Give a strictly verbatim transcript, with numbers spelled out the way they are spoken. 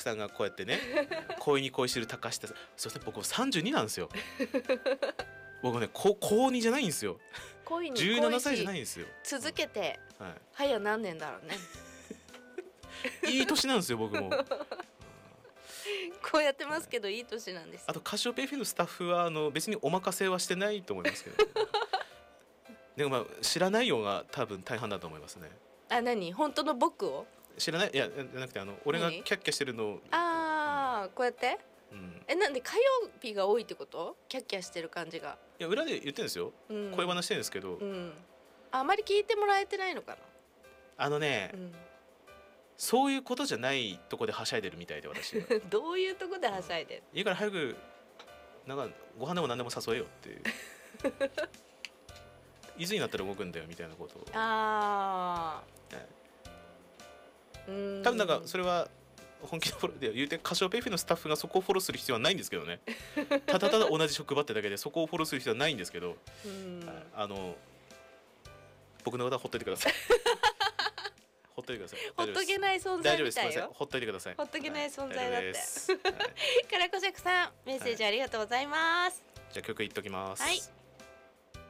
さんがこうやってね恋に恋してる高下さん、そして僕さんじゅうになんですよ僕ねこ高にじゃないんですよ、 恋に恋しじゅうななさいじゃないんですよ。 続けて、 は早何年だろうねい、いい年なんですよ僕もこうやってますけどいい年なんですよ。 あとカシオペイエフエムのスタッフはあの別にお任せはしてないと思いますけどでもまあ知らないようが多分大半だと思いますね。 あ、何本当の僕を知らない、いやじゃなくてあの俺がキ何ャッキャしてるのを、 ああ、こうやってうん、 え、なんで火曜日が多いってこと？キャッキャしてる感じが。 いや裏で言ってるんですよ、 うん声話してるんですけど、 うん、あまり聞いてもらえてないのかあのね、 な、うん、 そういうことじゃないとこではしゃいでるみたいで私がどういうとこではしゃいでる？ いいから早くなんかご飯でも何でも誘えよっていういつになったら動くんだよみたいなことを、 あはいー、うーん多分なんかそれは本気のフォローで言うてカシオペイエフのスタッフがそこをフォローする必要はないんですけどねただただ同じ職場ってだけでそこをフォローする必要はないんですけど、 うんはい、あの僕のことはほっといてくださいほっといてください。 ほっとけない存在大丈夫です。すみません。 みたいよ。 ほっといてください。 ほっとけない存在だってはい大丈夫ですはいからこしゃくさんメッセージありがとうございます。 じゃあ曲いっときます。 はい